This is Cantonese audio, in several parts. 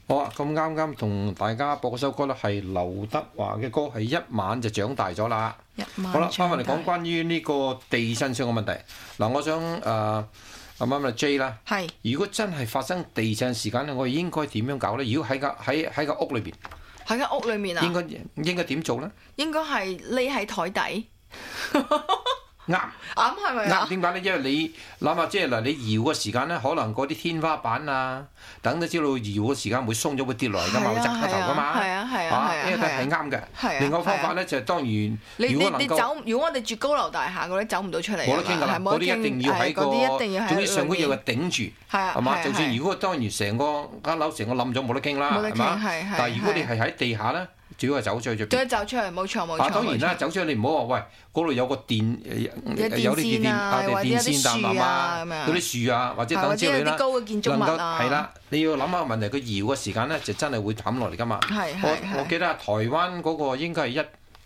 好啊，咁啱啱同大家播嗰首歌咧係劉德華嘅歌，係一晚就長大咗啦。好啦，翻返嚟講關於呢個地震上嘅問題。嗱，我想啱啱 J 啦， 係。 如果真係發生地震時間咧，我哋應該點樣搞咧？如果喺個屋裏邊， 喺間屋裏面啊， 應該點做咧？ 應該係匿喺台底。 啱係咪啊？ 點解咧？因為你諗下，即係嗱，你搖嘅時間咧，可能嗰啲天花板啊，等都知道搖嘅時間會鬆咗，會跌落嚟㗎嘛，會砸個頭㗎嘛。 係啊， 呢個係啱嘅。另外方法咧就係當然，如果我哋住高樓大廈嗰啲走唔到出嚟， 冇得傾㗎啦，嗰啲一定要喺個，總之上嗰嘢頂住，係嘛？就算如果當然成個間樓成個冧咗，冇得傾啦，係嘛？但係如果你係喺地下咧，主要係走出去就。 走出去，冇錯。 當然啦，走出去你唔好話喂，嗰度有個電，有啲電線啊，嗰啲樹啊，或者等之類啦， 高嘅建築物啊， 係啦，你要諗下問題，佢搖嘅時間咧就真係會冚落嚟㗎嘛。我記得台灣嗰個應該係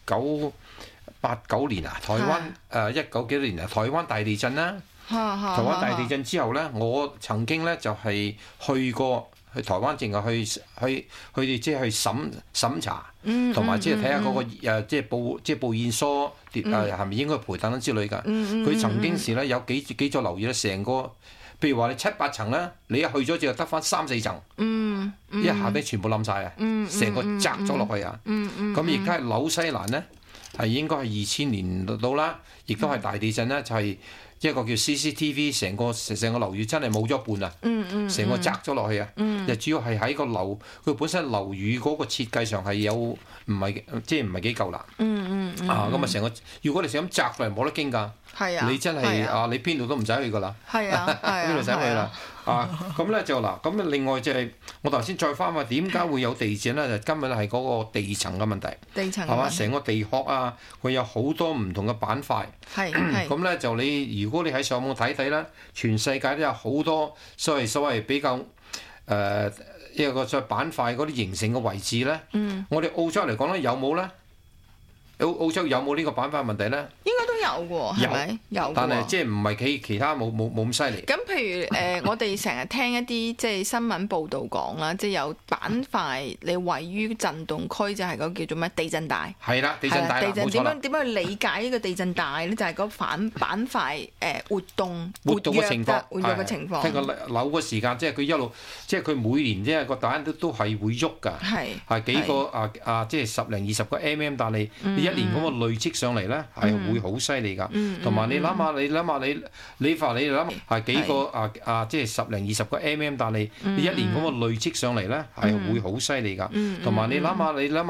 1989年啊，台灣19幾多年啊，台灣大地震啦。台灣大地震之後咧，我曾經咧就係去台灣，淨係去即係去審查，同埋即係睇下嗰個即係報現疏係咪應該賠等之類㗎。佢曾經時咧有幾座樓宇咧，成個譬如話你7、8層咧，你一去咗之後得翻3、4層，一下底全部冧晒啊，成個砸咗落去啊。咁而家係紐西蘭咧，係應該係2000年到啦，亦都係大地震咧，就係一個叫 CCTV，成個樓宇真係冇咗一半啊！成個砸咗落去啊！就主要係喺個佢本身樓宇嗰個設計上係有唔係幾夠啦。咁啊成個，如果你想咁砸落嚟冇得傾㗎，你真係你邊度都唔使去㗎啦。邊度使去啦？咁咧就嗱，咁另外就係我頭先再翻話點解會有地震咧？就根本係嗰個地層嘅問題。 地層係嘛？成個地殼啊，佢有好多唔同嘅板塊。咁咧就如果你喺上網睇啦，全世界都有好多所謂比較一個再板塊嗰啲形成嘅位置咧。我哋澳洲嚟講咧，有冇咧？澳洲有冇呢個板塊問題咧？ 應該都有嘅喎，係咪？有。 但係即係唔係其他冇咁犀利。 咁譬如我哋成日聽一啲即係新聞報導講啦，即係有板塊你位於震動區，就係嗰個叫做咩地震帶。 係啦，地震帶啦，冇錯啦。 點樣去理解呢個地震帶咧？就係嗰板塊活動嘅情況， 活躍嘅情況。 聽個扭嘅時間，即係佢一路，即係佢每年即係個蛋都係會喐㗎。係幾個即係10零20個 mm， 但係一年咁嘅累積上嚟咧，係會好犀利㗎。同埋你諗下，你諗係幾個即係10零20個 mm， 但係你一年咁嘅累積上嚟咧，係會好犀利㗎。同埋你諗